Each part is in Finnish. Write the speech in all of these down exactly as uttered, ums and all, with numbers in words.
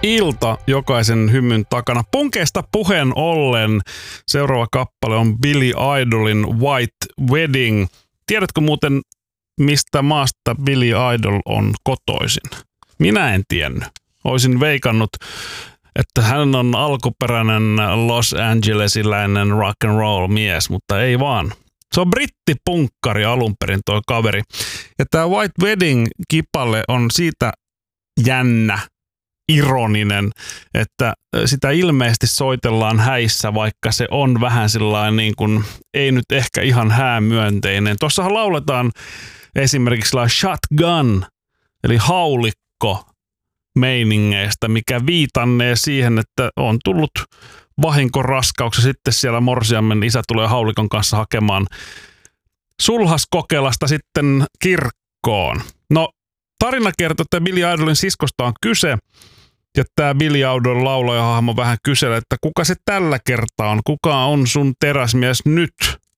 ilta jokaisen hymyn takana. Punkeista puheen ollen seuraava kappale on Billy Idolin White Wedding. Tiedätkö muuten, mistä maasta Billy Idol on kotoisin? Minä en tiennyt. Olisin veikannut, että hän on alkuperäinen Los Angelesiläinen rock and roll mies, mutta ei vaan. Se on brittipunkkari alun perin toi kaveri. Ja tää White Wedding-kipale on siitä jännä, ironinen, että sitä ilmeisesti soitellaan häissä, vaikka se on vähän sillain niin kuin, ei nyt ehkä ihan häämyönteinen. Tuossahan lauletaan esimerkiksi shotgun, eli haulikko meiningeistä, mikä viitannee siihen, että on tullut vahinkoraskauksia. Sitten siellä morsiammen isä tulee haulikon kanssa hakemaan sulhaskokelasta sitten kirkkoon. No, tarina kertoo, että Billy Idolin siskosta on kyse. Ja tämä Billy Idol laulajahahmo vähän kyselee, että kuka se tällä kertaa on? Kuka on sun teräsmies nyt?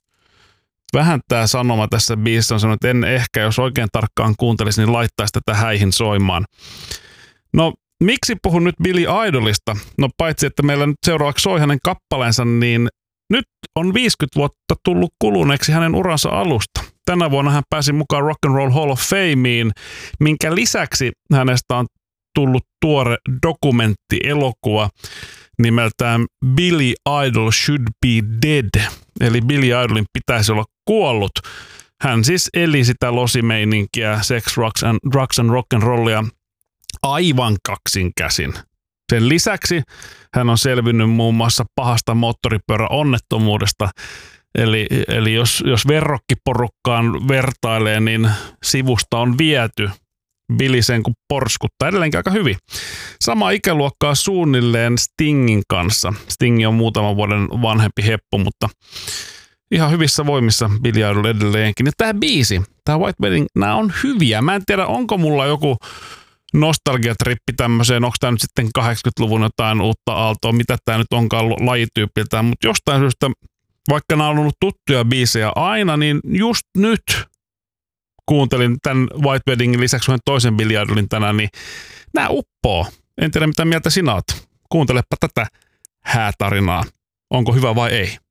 Vähän tämä sanoma tässä biisissä on sanonut, että en ehkä, jos oikein tarkkaan kuuntelisi, niin laittaisi tätä häihin soimaan. No, miksi puhun nyt Billy Idolista? No, paitsi, että meillä nyt seuraavaksi soi hänen kappaleensa, niin nyt on viisikymmentä vuotta tullut kuluneeksi hänen uransa alusta. Tänä vuonna hän pääsi mukaan Rock and Roll Hall of Fameen, minkä lisäksi hänestä on tullut tuore dokumenttielokuva nimeltään Billy Idol Should Be Dead, eli Billy Idolin pitäisi olla kuollut. Hän siis eli sitä losimeininkiä, sex, drugs and, drugs and rock and rollia aivan kaksin käsin. Sen lisäksi hän on selvinnyt muun muassa pahasta moottoripyöräonnettomuudesta, eli, eli jos, jos verrokkiporukkaan vertailee, niin sivusta on viety Billy sen kun porskuttaa edelleenkin aika hyvin. Sama ikäluokkaa suunnilleen Stingin kanssa. Sting on muutaman vuoden vanhempi heppu, mutta ihan hyvissä voimissa Billy Idol edelleenkin. Ja tämä biisi, tämä White Wedding, nämä on hyviä. Mä en tiedä, onko mulla joku nostalgiatrippi tämmöiseen, onko tämä nyt sitten kahdeksankymmentäluvun jotain uutta aaltoa, mitä tämä nyt onkaan lajityypiltään, mutta jostain syystä, vaikka nämä on ollut tuttuja biisejä aina, niin just nyt kuuntelin tämän White Weddingin lisäksi toisen Billy Idolin tänään, niin nämä uppoo. En tiedä, mitä mieltä sinä oot. Kuuntelepa tätä häätarinaa. Onko hyvä vai ei?